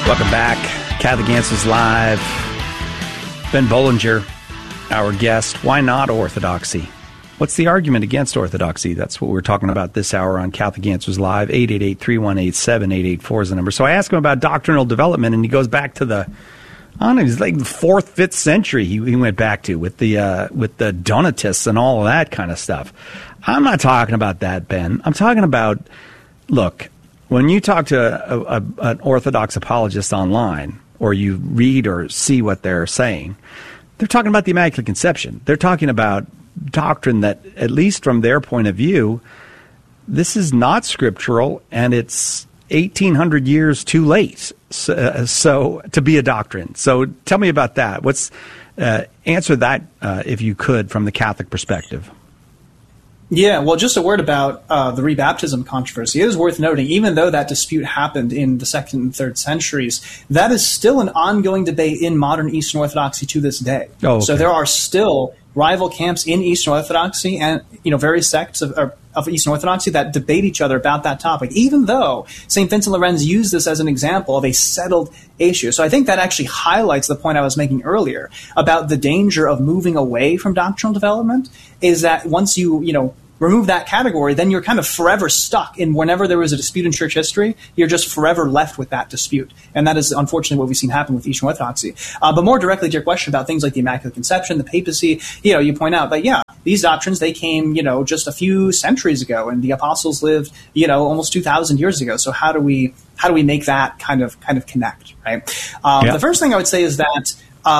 Welcome back. Catholic Answers Live. Ben Bollinger, our guest. Why not orthodoxy? What's the argument against orthodoxy? That's what we're talking about this hour on Catholic Answers Live. 888-318-7884 is the number. So I asked him about doctrinal development, and he goes back to the 4th, 5th century he went back to with the Donatists and all of that kind of stuff. I'm not talking about that, Ben. I'm talking about, look, when you talk to an Orthodox apologist online, or you read or see what they're saying, they're talking about the Immaculate Conception. They're talking about doctrine that, at least from their point of view, this is not scriptural, and it's 1,800 years too late so to be a doctrine. So tell me about that. Answer that, if you could, from the Catholic perspective. Yeah, well, just a word about the rebaptism controversy. It is worth noting, even though that dispute happened in the 2nd and 3rd centuries, that is still an ongoing debate in modern Eastern Orthodoxy to this day. Oh, okay. So there are still rival camps in Eastern Orthodoxy and, various sects of Eastern Orthodoxy that debate each other about that topic, even though St. Vincent Lorenz used this as an example of a settled issue. So I think that actually highlights the point I was making earlier about the danger of moving away from doctrinal development, is that once you remove that category, then you're kind of forever stuck in whenever there was a dispute in church history, you're just forever left with that dispute. And that is unfortunately what we've seen happen with Eastern Orthodoxy. But more directly to your question about things like the Immaculate Conception, the papacy, you point out that, these doctrines, they came, just a few centuries ago, and the apostles lived, almost 2,000 years ago. So how do we make that kind of connect, right? The first thing I would say is that,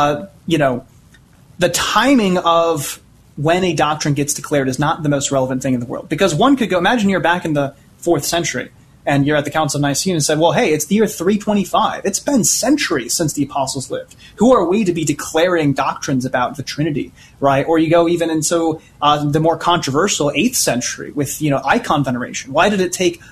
the timing of when a doctrine gets declared is not the most relevant thing in the world. Because one could go, imagine you're back in the 4th century and you're at the Council of Nicaea and said, well, hey, it's the year 325. It's been centuries since the apostles lived. Who are we to be declaring doctrines about the Trinity, right? Or you go even into the more controversial 8th century with, icon veneration. Why did it take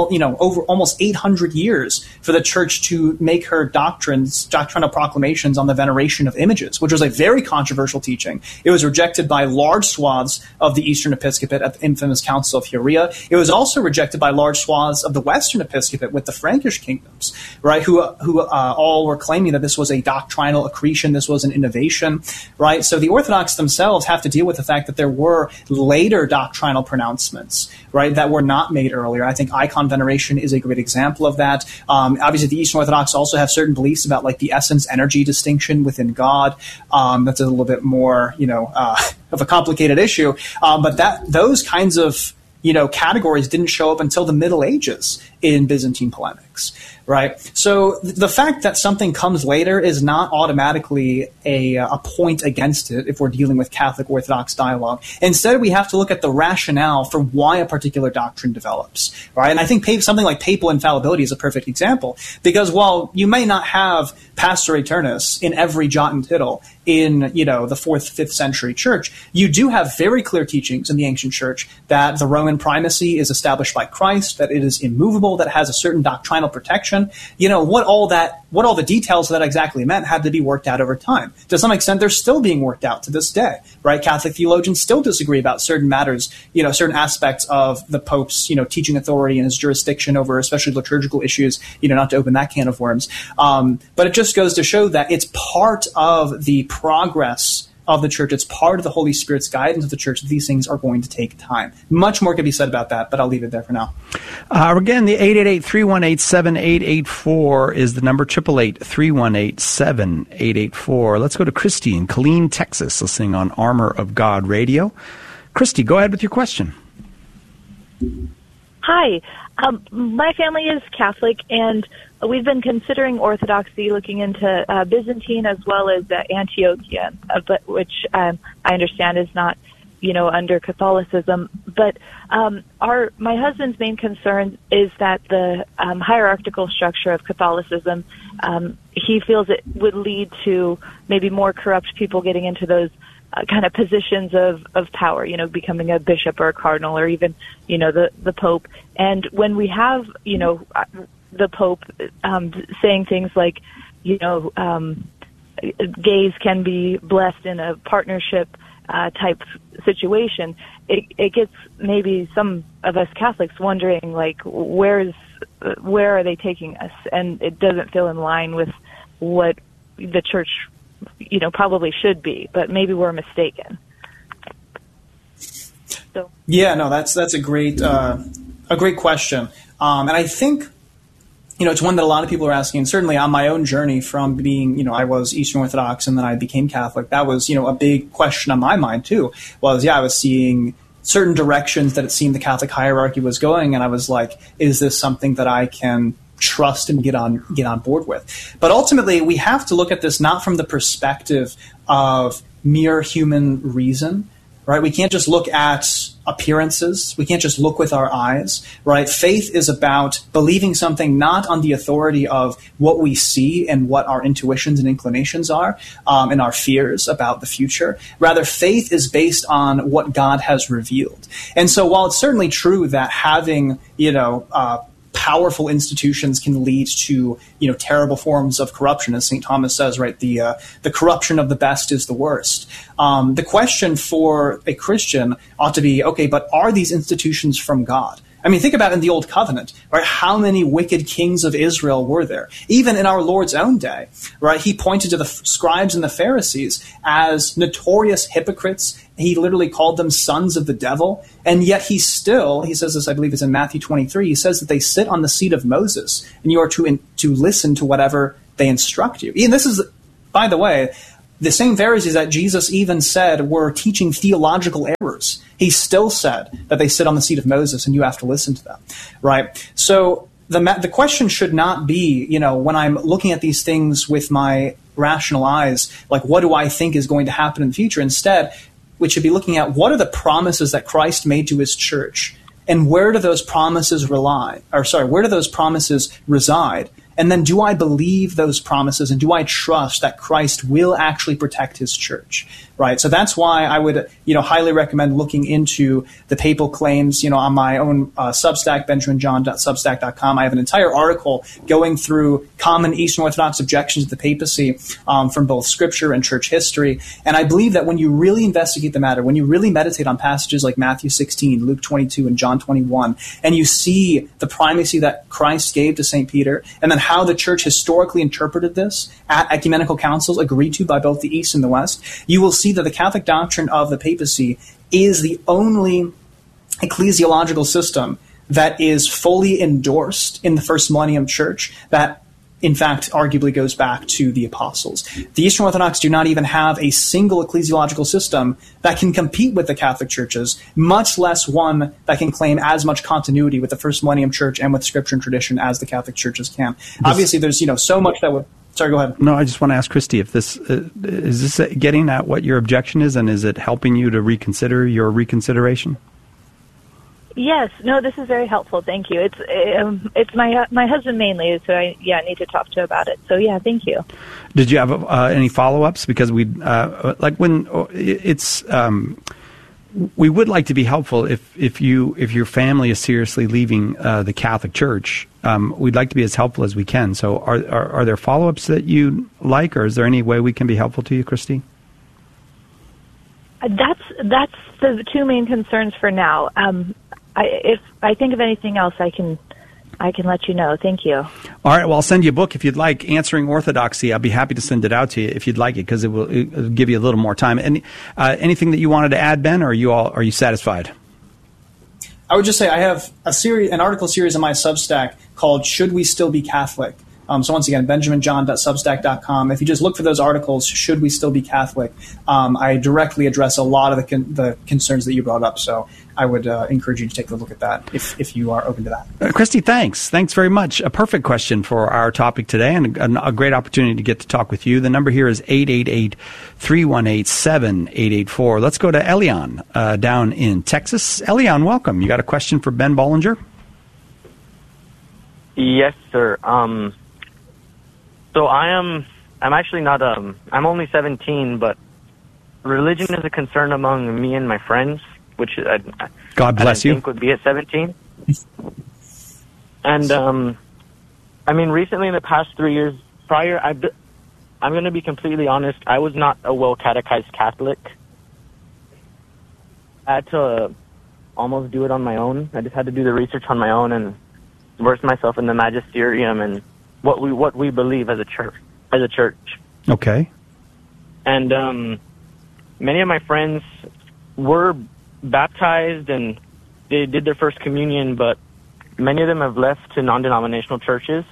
almost 800 years for the church to make her doctrinal proclamations on the veneration of images, which was a very controversial teaching. It was rejected by large swaths of the Eastern Episcopate at the infamous Council of Hiera. It was also rejected by large swaths of the Western Episcopate with the Frankish kingdoms, right? Who all were claiming that this was a doctrinal accretion, this was an innovation, right? So the Orthodox themselves have to deal with the fact that there were later doctrinal pronouncements, right, that were not made earlier. I think icon veneration is a great example of that. Obviously, the Eastern Orthodox also have certain beliefs about like the essence-energy distinction within God. That's a little bit more, of a complicated issue. But those kinds of, categories didn't show up until the Middle Ages in Byzantine polemics, right? So the fact that something comes later is not automatically a point against it if we're dealing with Catholic Orthodox dialogue. Instead, we have to look at the rationale for why a particular doctrine develops, right? And I think something like papal infallibility is a perfect example, because while you may not have Pastor Aeternus in every jot and tittle in, the 4th, 5th century church, you do have very clear teachings in the ancient church that the Roman primacy is established by Christ, that it is immovable, that it has a certain doctrinal protection. What all the details of that exactly meant had to be worked out over time. To some extent, they're still being worked out to this day, right? Catholic theologians still disagree about certain matters, certain aspects of the Pope's, teaching authority and his jurisdiction over especially liturgical issues, not to open that can of worms. But it just goes to show that it's part of the progress of the church. It's part of the Holy Spirit's guidance of the church. These things are going to take time. Much more could be said about that, but I'll leave it there for now. Again, the 888-318-7884 is the number, 888-318-7884. Let's go to Christy in Killeen, Texas, listening on Armor of God Radio. Christy, go ahead with your question. Hi. My family is Catholic, and we've been considering Orthodoxy, looking into Byzantine as well as Antiochian, but which I understand is not, under Catholicism. But my husband's main concern is that the hierarchical structure of Catholicism, he feels it would lead to maybe more corrupt people getting into those kind of positions of power, becoming a bishop or a cardinal or even, the Pope. And when we have, the Pope saying things like, gays can be blessed in a partnership type situation, it gets maybe some of us Catholics wondering, like, where's where are they taking us? And it doesn't feel in line with what the church, probably should be, but maybe we're mistaken. So. Yeah, no, that's a great question. And I think, it's one that a lot of people are asking. And certainly on my own journey from being, I was Eastern Orthodox and then I became Catholic. That was, a big question on my mind too. I was seeing certain directions that it seemed the Catholic hierarchy was going, and I was like, is this something that I can trust and get on board with? But ultimately, we have to look at this not from the perspective of mere human reason, right? We can't just look at appearances. We can't just look with our eyes, right? Faith is about believing something not on the authority of what we see and what our intuitions and inclinations are, and our fears about the future. Rather, faith is based on what God has revealed. And so while it's certainly true that having, powerful institutions can lead to, terrible forms of corruption, as St. Thomas says, right? The corruption of the best is the worst. The question for a Christian ought to be, okay, but are these institutions from God? I mean, think about in the Old Covenant, right? How many wicked kings of Israel were there? Even in our Lord's own day, right? He pointed to the scribes and the Pharisees as notorious hypocrites. He literally called them sons of the devil. And yet he says this, I believe it's in Matthew 23, he says that they sit on the seat of Moses, and you are to listen to whatever they instruct you. And this is, by the way, the same Pharisees that Jesus even said were teaching theological errors. He still said that they sit on the seat of Moses and you have to listen to them, right? So the question should not be, when I'm looking at these things with my rational eyes, like what do I think is going to happen in the future? Instead, we should be looking at what are the promises that Christ made to his church, and where do those promises reside? And then do I believe those promises, and do I trust that Christ will actually protect his church, right? So that's why I would, highly recommend looking into the papal claims, on my own Substack, benjaminjohn.substack.com. I have an entire article going through common Eastern Orthodox objections to the papacy from both scripture and church history. And I believe that when you really investigate the matter, when you really meditate on passages like Matthew 16, Luke 22, and John 21, and you see the primacy that Christ gave to St. Peter, and then how the church historically interpreted this at ecumenical councils agreed to by both the East and the West, you will see that the Catholic doctrine of the papacy is the only ecclesiological system that is fully endorsed in the first millennium church that, in fact, arguably goes back to the apostles. The Eastern Orthodox do not even have a single ecclesiological system that can compete with the Catholic churches, much less one that can claim as much continuity with the first millennium church and with scripture and tradition as the Catholic churches can. Obviously, there's so much that would... Sorry, go ahead. No, I just want to ask Christy if this is this getting at what your objection is, and is it helping you to reconsider your reconsideration? Yes, no, this is very helpful. Thank you. It's my husband mainly, so I need to talk to about it. So yeah, thank you. Did you have any follow-ups? Because we when it's we would like to be helpful if your family is seriously leaving the Catholic Church. We'd like to be as helpful as we can. So are there follow-ups that you like, or is there any way we can be helpful to you, Christy? That's the two main concerns for now. If I think of anything else, I can let you know. Thank you. All right. Well, I'll send you a book if you'd like, Answering Orthodoxy. I'll be happy to send it out to you if you'd like it, because it'll give you a little more time. And anything that you wanted to add, Ben, or are you satisfied? I would just say I have an article series on my Substack called "Should We Still Be Catholic?" So once again, benjaminjohn.substack.com. If you just look for those articles, "Should We Still Be Catholic?" I directly address a lot of the concerns that you brought up. So I would encourage you to take a look at that if you are open to that. Christy, thanks. Thanks very much. A perfect question for our topic today, and a great opportunity to get to talk with you. The number here is 888-318-7884. Let's go to Elian down in Texas. Elian, welcome. You got a question for Ben Bollinger? Yes, sir. So I'm actually not, I'm only 17, but religion is a concern among me and my friends, which God bless you. I think would be at 17. And, I mean, recently in the past 3 years prior, I'm going to be completely honest, I was not a well-catechized Catholic. I had to almost do it on my own. I just had to do the research on my own and verse myself in the magisterium and what we believe as a church. Okay. And many of my friends were baptized and they did their first communion, but many of them have left to non-denominational churches.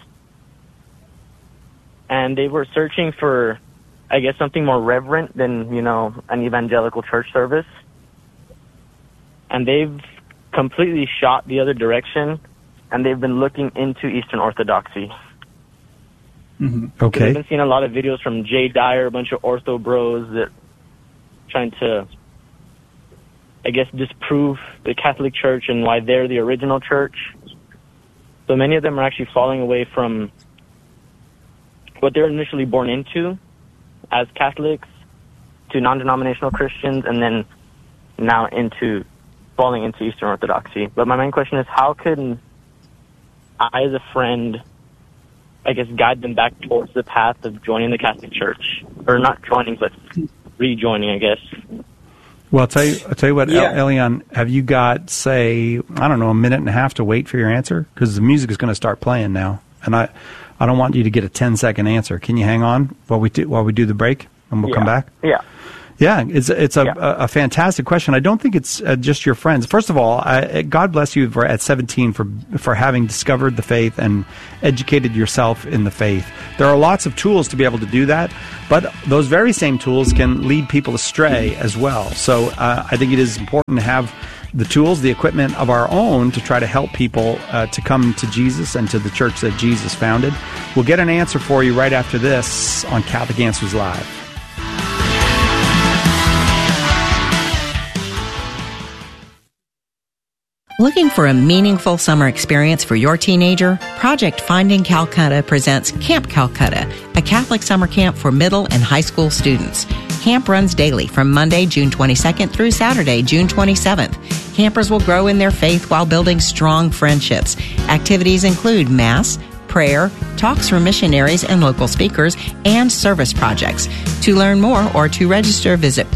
And they were searching for, I guess, something more reverent than, an evangelical church service. And they've completely shot the other direction, and they've been looking into Eastern Orthodoxy. Mm-hmm. Okay. I've been seeing a lot of videos from Jay Dyer, a bunch of ortho bros that trying to, I guess, disprove the Catholic Church and why they're the original church. So many of them are actually falling away from what they're initially born into as Catholics to non-denominational Christians, and then now falling into Eastern Orthodoxy. But my main question is, how can I, as a friend, I guess, guide them back towards the path of joining the Catholic Church? Or not joining, but rejoining, I guess. Well, I'll tell you what, Yeah. Elian, have you got, say, I don't know, a minute and a half to wait for your answer? Because the music is going to start playing now. And I don't want you to get a 10-second answer. Can you hang on while we do the break, and we'll come back? Yeah. Yeah, it's a fantastic question. I don't think it's just your friends. First of all, God bless you at 17 for having discovered the faith and educated yourself in the faith. There are lots of tools to be able to do that, but those very same tools can lead people astray as well. So I think it is important to have the tools, the equipment of our own to try to help people to come to Jesus and to the church that Jesus founded. We'll get an answer for you right after this on Catholic Answers Live. Looking for a meaningful summer experience for your teenager? Project Finding Calcutta presents Camp Calcutta, a Catholic summer camp for middle and high school students. Camp runs daily from Monday, June 22nd through Saturday, June 27th. Campers will grow in their faith while building strong friendships. Activities include Mass, prayer, talks from missionaries and local speakers, and service projects. To learn more or to register, visit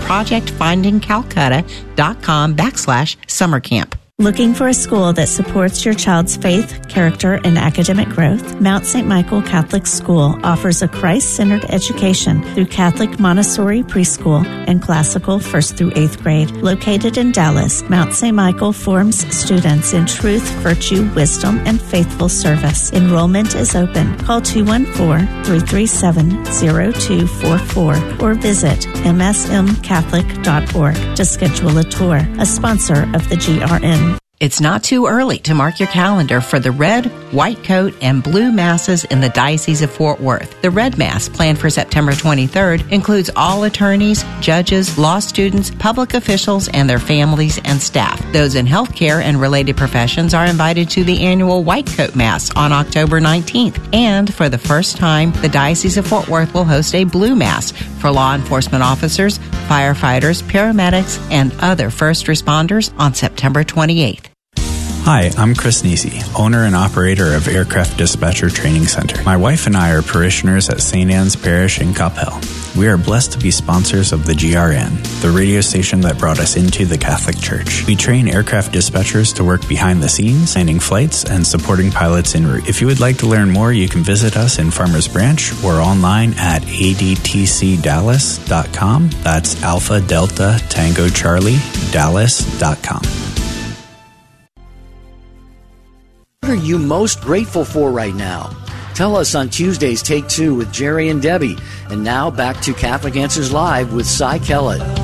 projectfindingcalcutta.com/summercamp. Looking for a school that supports your child's faith, character, and academic growth? Mount St. Michael Catholic School offers a Christ-centered education through Catholic Montessori preschool and classical 1st through 8th grade. Located in Dallas, Mount St. Michael forms students in truth, virtue, wisdom, and faithful service. Enrollment is open. Call 214-337-0244 or visit msmcatholic.org to schedule a tour. A sponsor of the GRN. It's not too early to mark your calendar for the red, white coat, and blue masses in the Diocese of Fort Worth. The red mass, planned for September 23rd, includes all attorneys, judges, law students, public officials, and their families and staff. Those in healthcare and related professions are invited to the annual white coat mass on October 19th. And for the first time, the Diocese of Fort Worth will host a blue mass for law enforcement officers, firefighters, paramedics, and other first responders on September 28th. Hi, I'm Chris Nisi, owner and operator of Aircraft Dispatcher Training Center. My wife and I are parishioners at St. Anne's Parish in Coppell. We are blessed to be sponsors of the GRN, the radio station that brought us into the Catholic Church. We train aircraft dispatchers to work behind the scenes, landing flights, and supporting pilots en route. If you would like to learn more, you can visit us in Farmers Branch or online at adtcdallas.com. That's Alpha Delta Tango Charlie Dallas.com. What are you most grateful for right now? Tell us on Tuesdays Take Two with Jerry and Debbie. And now back to Catholic Answers Live with Cy Kellett.